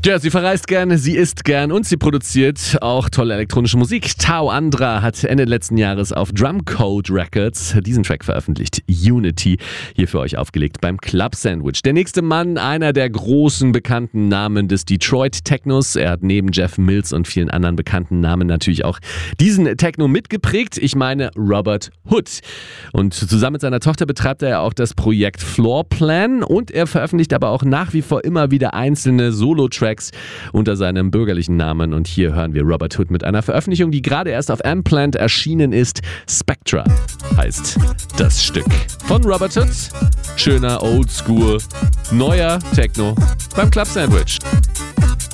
Ja, sie verreist gern, sie isst gern und sie produziert auch tolle elektronische Musik. Tao Andra hat Ende letzten Jahres auf Drumcode Records diesen Track veröffentlicht. Unity, hier für euch aufgelegt beim Club Sandwich. Der nächste Mann, einer der großen bekannten Namen des Detroit Technos. Er hat neben Jeff Mills und vielen anderen bekannten Namen natürlich auch diesen Techno mitgeprägt. Ich meine Robert Hood. Und zusammen mit seiner Tochter betreibt er ja auch das Projekt Floorplan und er veröffentlicht aber auch nach wie vor immer wieder einzelne Solo-Tracks unter seinem bürgerlichen Namen. Und hier hören wir Robert Hood mit einer Veröffentlichung, die gerade erst auf Amplant erschienen ist. Spectra heißt das Stück von Robert Hood. Schöner Oldschool, neuer Techno beim Club Sandwich.